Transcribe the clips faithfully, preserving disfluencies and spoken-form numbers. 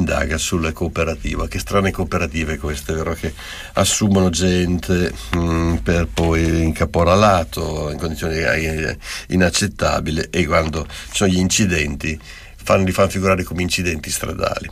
indaga sulla cooperativa. Che strane cooperative queste, vero? Che assumono gente mh, per poi in caporalato in condizioni inaccettabili, e quando ci sono gli incidenti fanno, li fanno figurare come incidenti stradali.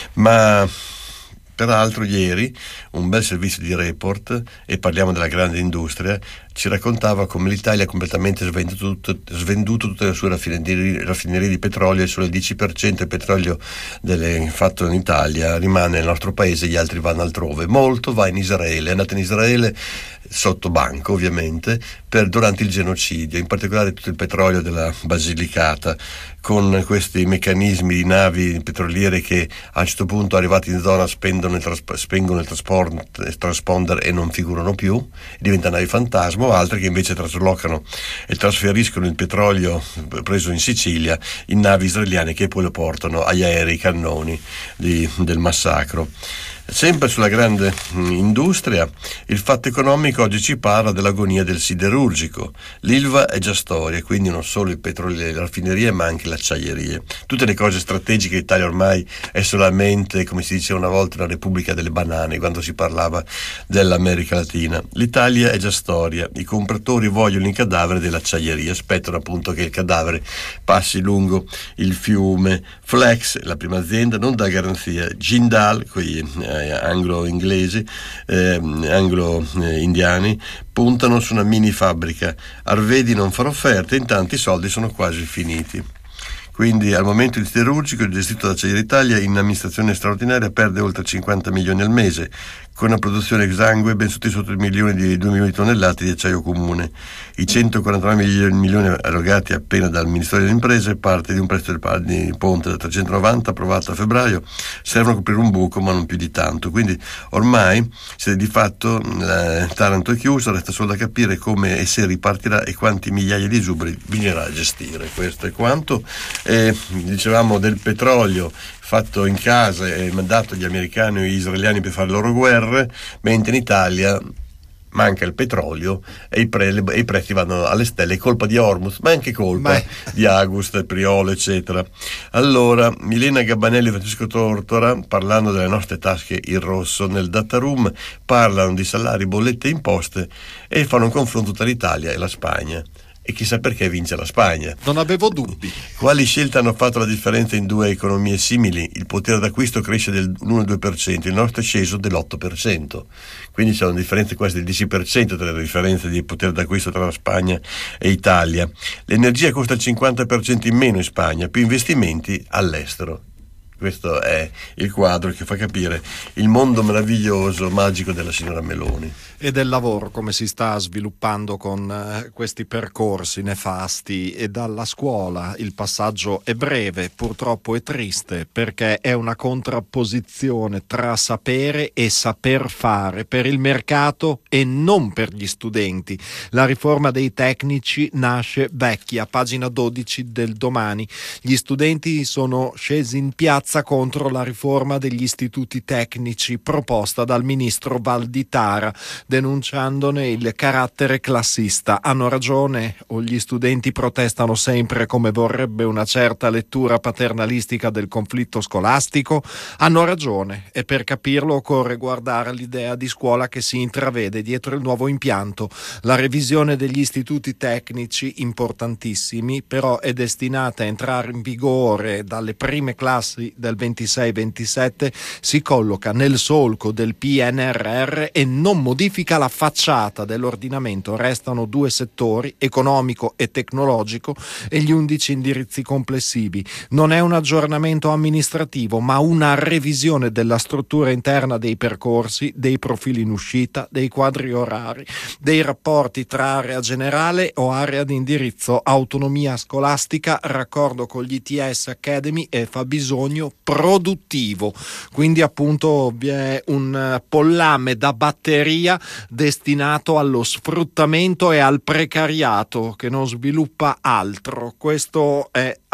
Ma peraltro ieri un bel servizio di report, e parliamo della grande industria, ci raccontava come l'Italia ha completamente svenduto, tutto, svenduto tutte le sue raffinerie, raffinerie di petrolio, e solo il dieci per cento del petrolio delle, fatto in Italia rimane nel nostro paese, gli altri vanno altrove. Molto va in Israele, è andato in Israele sotto banco ovviamente, per, durante il genocidio, in particolare tutto il petrolio della Basilicata, con questi meccanismi di navi petroliere che a un certo punto, arrivati in zona, spendono il, trasp- spengono il, trasport- il transponder e non figurano più, diventano navi fantasma, o altre che invece traslocano e trasferiscono il petrolio preso in Sicilia in navi israeliane, che poi lo portano agli aerei, i cannoni di, del massacro. Sempre sulla grande industria, il Fatto Economico oggi ci parla dell'agonia del siderurgico. L'Ilva è già storia, quindi non solo il petrolio e le raffinerie, ma anche le acciaierie. Tutte le cose strategiche. L'Italia ormai è solamente, come si diceva una volta, la Repubblica delle banane, quando si parlava dell'America Latina. L'Italia è già storia, i compratori vogliono il cadavere delle acciaierie, aspettano appunto che il cadavere passi lungo il fiume. Flex, la prima azienda, non dà garanzia. Jindal, qui anglo-inglesi, eh, anglo-indiani, puntano su una mini fabbrica. Arvedi non farà offerte, intanto i soldi sono quasi finiti. Quindi al momento il siderurgico, gestito da Acciaierie Italia in amministrazione straordinaria, perde oltre cinquanta milioni al mese, con una produzione esangue ben sotto i sotto il milione di due milioni di tonnellate di acciaio comune. I centoquarantanove milioni, milioni erogati appena dal Ministero delle Imprese, parte di un prestito di ponte da trecentonovanta approvato a febbraio, servono a coprire un buco, ma non più di tanto. Quindi ormai, se di fatto eh, Taranto è chiuso, resta solo da capire come e se ripartirà e quanti migliaia di esuberi bisognerà gestire. Questo è quanto. Eh, dicevamo del petrolio fatto in casa e mandato agli americani e agli israeliani per fare le loro guerre, mentre in Italia manca il petrolio e i, pre, e i prezzi vanno alle stelle. È colpa di Hormuz, ma è anche colpa ma... di August, Priolo, eccetera. Allora, Milena Gabbanelli e Francesco Tortora, parlando delle nostre tasche in rosso nel data room, parlano di salari, bollette e imposte, e fanno un confronto tra l'Italia e la Spagna. E chissà perché vince la Spagna. Non avevo dubbi. Quali scelte hanno fatto la differenza in due economie simili? Il potere d'acquisto cresce dell'uno virgola due per cento, il nostro è sceso dell'otto per cento. Quindi c'è una differenza quasi del dieci per cento tra le differenze di potere d'acquisto tra la Spagna e Italia. L'energia costa il cinquanta per cento in meno in Spagna, più investimenti all'estero. Questo è il quadro che fa capire il mondo meraviglioso, magico della signora Meloni. E del lavoro, come si sta sviluppando con eh, questi percorsi nefasti. E dalla scuola il passaggio è breve, purtroppo è triste, perché è una contrapposizione tra sapere e saper fare per il mercato e non per gli studenti. La riforma dei tecnici nasce vecchia, pagina dodici del Domani. Gli studenti sono scesi in piazza contro la riforma degli istituti tecnici proposta dal ministro Valditara, denunciandone il carattere classista. Hanno ragione o gli studenti protestano sempre come vorrebbe una certa lettura paternalistica del conflitto scolastico? Hanno ragione, e per capirlo occorre guardare l'idea di scuola che si intravede dietro il nuovo impianto. La revisione degli istituti tecnici, importantissimi, però è destinata a entrare in vigore dalle prime classi del ventisei ventisette, si colloca nel solco del P N R R e non modifica la facciata dell'ordinamento. Restano due settori, economico e tecnologico, e gli undici indirizzi complessivi. Non è un aggiornamento amministrativo, ma una revisione della struttura interna dei percorsi, dei profili in uscita, dei quadri orari, dei rapporti tra area generale o area di indirizzo, autonomia scolastica, raccordo con gli I T S Academy e fabbisogno produttivo. Quindi appunto vi è un pollame da batteria destinato allo sfruttamento e al precariato che non sviluppa altro. Questo è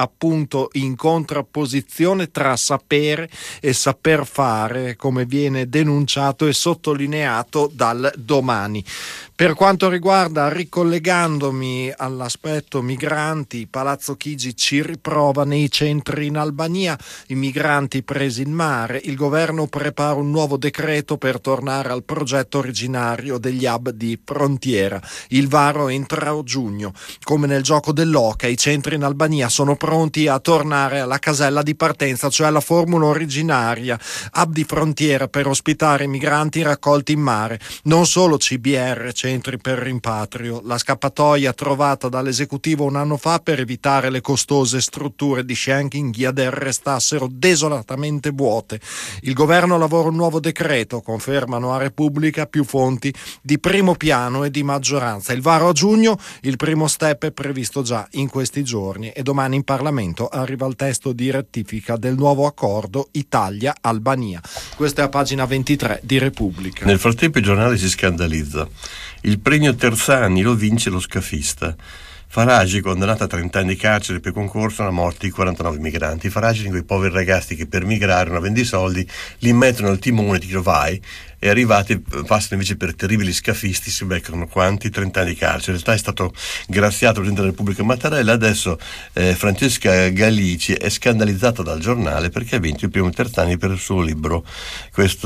appunto in contrapposizione tra sapere e saper fare, come viene denunciato e sottolineato dal Domani. Per quanto riguarda, ricollegandomi all'aspetto migranti, Palazzo Chigi ci riprova nei centri in Albania, i migranti presi in mare. Il governo prepara un nuovo decreto per tornare al progetto originario degli hub di frontiera. Il varo entra a giugno. Come nel gioco dell'oca, i centri in Albania sono pronti a tornare alla casella di partenza, cioè alla formula originaria. Hub di frontiera per ospitare i migranti raccolti in mare. Non solo C B R, centri per rimpatrio, la scappatoia trovata dall'esecutivo un anno fa per evitare le costose strutture di Schengen Ghiader restassero desolatamente vuote. Il governo lavora un nuovo decreto, confermano a Repubblica più fonti di primo piano e di maggioranza. Il varo a giugno, il primo step è previsto già in questi giorni e domani in Parlamento arriva il testo di rettifica del nuovo accordo Italia-Albania. Questa è a pagina ventitré di Repubblica. Nel frattempo il giornale si scandalizza. Il premio Terzani lo vince lo scafista. Faragi condannato a trenta anni di carcere per concorso alla morte di quarantanove migranti. Faragi sono quei poveri ragazzi che per migrare non avendo i soldi li mettono al timone, ti dicono vai, e arrivati passano invece per terribili scafisti, si beccano quanti? trenta anni di carcere. In realtà è stato graziato il Presidente della Repubblica Mattarella. Adesso eh, Francesca Galici è scandalizzata dal giornale perché ha vinto il premio Terzani per il suo libro. Questo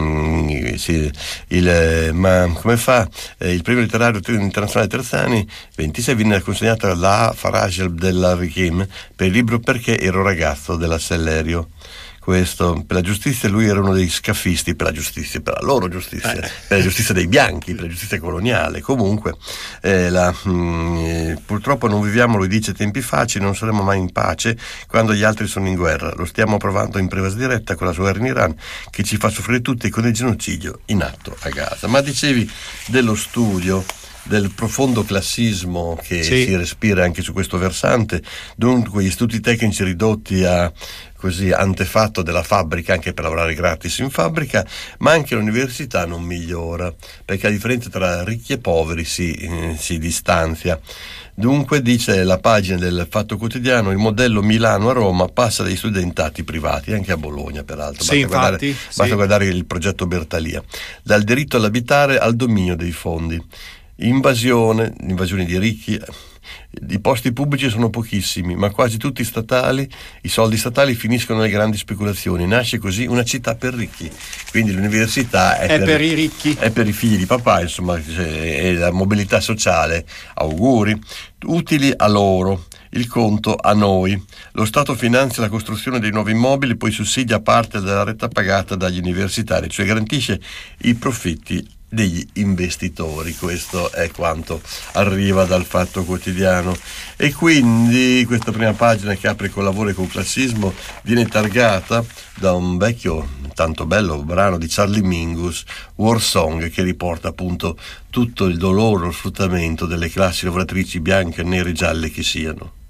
mm, sì, il, eh, ma come fa eh, il premio letterario internazionale Terzani ventisei viene consegnata alla Farage della Richim per il libro Perché ero ragazzo della Sellerio. Questo, per la giustizia lui era uno dei scafisti, per la giustizia, per la loro giustizia, eh. per la giustizia dei bianchi, per la giustizia coloniale. Comunque eh, la, mh, purtroppo non viviamo, lui dice, tempi facili, non saremo mai in pace quando gli altri sono in guerra. Lo stiamo provando in presa diretta con la sua guerra in Iran, che ci fa soffrire tutti con il genocidio in atto a Gaza. Ma dicevi dello studio, del profondo classismo che sì. si respira anche su questo versante, dunque gli istituti tecnici ridotti a così antefatto della fabbrica, anche per lavorare gratis in fabbrica, ma anche l'università non migliora, perché la differenza tra ricchi e poveri si, eh, si distanzia. Dunque, dice la pagina del Fatto Quotidiano, il modello Milano a Roma passa dai studentati privati, anche a Bologna peraltro, sì, basta, infatti, guardare, sì. basta guardare il progetto Bertalia, dal diritto all'abitare al dominio dei fondi. Invasione, invasione di ricchi, i posti pubblici sono pochissimi, ma quasi tutti statali, i soldi statali finiscono nelle grandi speculazioni, nasce così una città per ricchi, quindi l'università è, è per, per i ricchi, è per i figli di papà, insomma, è la mobilità sociale, auguri, utili a loro, il conto a noi. Lo Stato finanzia la costruzione dei nuovi immobili, poi sussidia parte della retta pagata dagli universitari, cioè garantisce i profitti degli investitori. Questo è quanto arriva dal Fatto Quotidiano, e quindi questa prima pagina che apre con lavoro e con classismo viene targata da un vecchio tanto bello brano di Charlie Mingus, War Song, che riporta appunto tutto il dolore, lo sfruttamento delle classi lavoratrici bianche, nere e gialle che siano.